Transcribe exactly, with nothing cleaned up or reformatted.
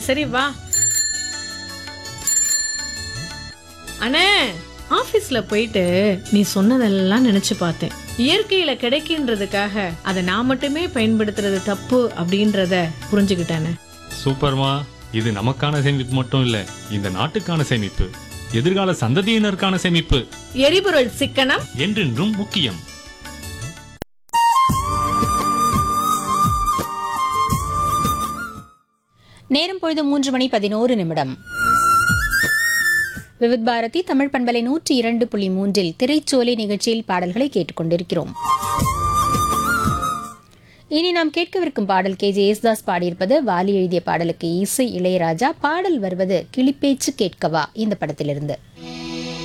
சரி வா. அண்ணே, ஆபீஸ்ல போயிட்டு நீ சொன்னதெல்லாம் நினைச்சு பார்த்தேன். இயற்கையில கிடைக்கின்றதுக்காக அதை நான் மட்டுமே பயன்படுத்துறது தப்பு அப்படின்றத புரிஞ்சுக்கிட்டானே. சூப்பர்மா. இது நமக்கான சேமிப்பு மட்டும் இல்ல, இந்த நாட்டுக்கான சேமிப்பு, எதிர்கால சந்ததியினருக்கான சேமிப்பு. எரிபொருள் சிக்கனம் என்றென்றும் முக்கியம். நேரம் பொழுது மூன்று மணி பதினோரு நிமிடம். விவித் பாரதி தமிழ் பண்பலை நூற்றி இரண்டு புள்ளி மூன்றில் திரைச்சோலை நிகழ்ச்சியில் பாடல்களை கேட்டுக்கொண்டிருக்கிறோம். இனி நாம் கேட்கவிருக்கும் பாடல் கே ஜே யேசுதாஸ் பாடியிருப்பது. வாலி எழுதிய பாடலுக்கு இசை இளையராஜா. பாடல் வருவது கிளிப்பேச்சு கேட்கவா இந்த படத்திலிருந்து.